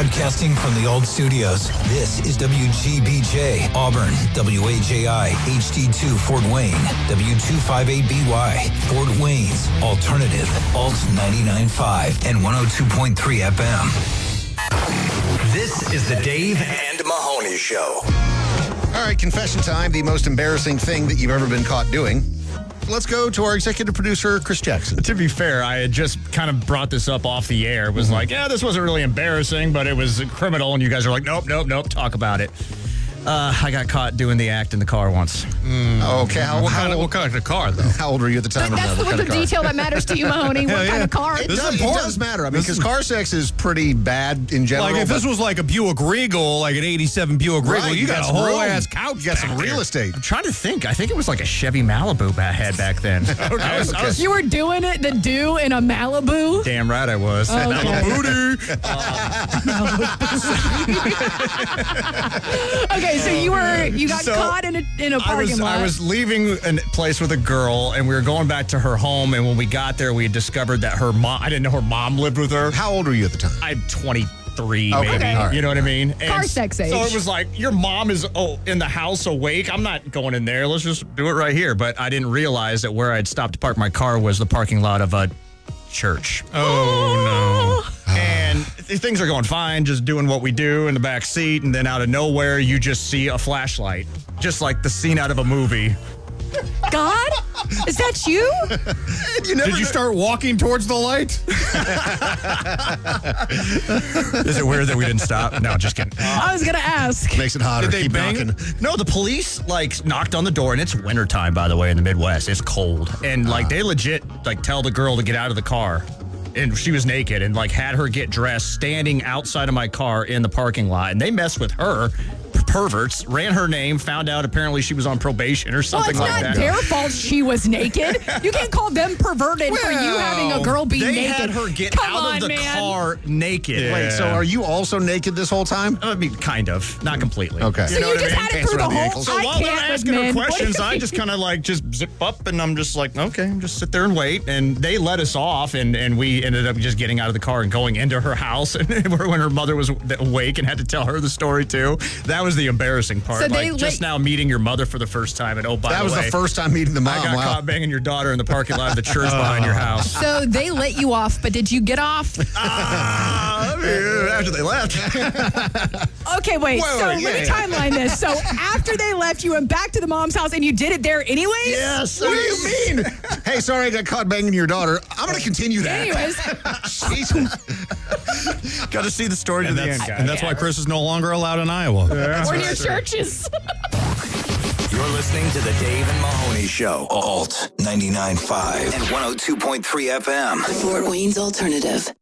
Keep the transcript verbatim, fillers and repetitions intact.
Broadcasting from the old studios, this is W G B J, Auburn, W A J I, H D two, Fort Wayne, W two fifty-eight B Y, Fort Wayne's Alternative, Alt ninety-nine point five and one oh two point three F M. This is the Dave and Mahoney Show. All right, confession time, the most embarrassing thing that you've ever been caught doing. Let's go to our executive producer, Chris Jackson. To be fair, I had just kind of brought this up off the air. It was mm-hmm. like, yeah, this wasn't really embarrassing, but it was criminal. And you guys are like, nope, nope, nope, talk about it. Uh, I got caught doing the act in the car once. Mm. Okay. How, what, how, kind of, what kind of car, though? How old were you at the time? But that's the, the detail that matters to you, Mahoney. What kind yeah. of car? It, does, it does matter. I mean, because car sex is pretty bad in general. Like, if this was like a Buick Regal, like an eighty-seven Buick Regal, right, you got, got a whole ass couch. You got some real there. estate. I'm trying to think. I think it was like a Chevy Malibu I had back then. okay. I was, I was, you were doing it, the do in a Malibu? Damn right I was. Okay. Malibu. Uh, okay, so you were you got so caught in a in a parking I was, lot. I was leaving a place with a girl, and we were going back to her home. And when we got there, we had discovered that her mom. I didn't know her mom lived with her. How old were you at the time? I'm twenty-three, okay. maybe. Right. You know what I mean? And car sex age. So it was like, your mom is oh in the house awake. I'm not going in there. Let's just do it right here. But I didn't realize that where I'd stopped to park my car was the parking lot of a church. Oh, no. And things are going fine, just doing what we do in the back seat, and then out of nowhere, you just see a flashlight, just like the scene out of a movie. God? Is that you? you Did you start walking towards the light? Is it weird that we didn't stop? No, just kidding. I was going to ask. Makes it hotter. Did they Keep bang? knocking. No, the police, like, knocked on the door, and it's wintertime, by the way, in the Midwest. It's cold. And, like, they legit, like, tell the girl to get out of the car. And she was naked and, like, had her get dressed standing outside of my car in the parking lot. And they messed with her. Perverts, ran her name, found out apparently she was on probation or something well, it's like not that. their fault she was naked. You can't call them perverted well, for you having a girl be they naked. They had her get Come out on, of the man. car naked. Yeah. Wait, so are you also naked this whole time? I mean, kind of. Not completely. Okay. So you, you just I mean? had it through the whole So I while they're can't asking her men. questions, I just kind of like just zip up and I'm just like, okay, just sit there and wait. And they let us off and, and we ended up just getting out of the car and going into her house and when her mother was awake and had to tell her the story too. That was the embarrassing part. So like they just let, now meeting your mother for the first time and oh, by that the was way, the first time meeting the mom. I got wow. caught banging your daughter in the parking lot of the church behind your house. So they let you off, but did you get off? Ah, after they left. Okay, wait. Wait, so wait, let yeah, me yeah. timeline this. So after they left, you went back to the mom's house and you did it there anyways? Yes. What do you mean? Hey, sorry I got caught banging your daughter. I'm going to continue that. Anyways. Got to see the story And to the that's, end, guys. and that's why Chris is no longer allowed in Iowa. Yeah, Or near churches. You're listening to the Dave and Mahoney Show. Alt ninety-nine point five and one oh two point three F M. Fort Wayne's Alternative.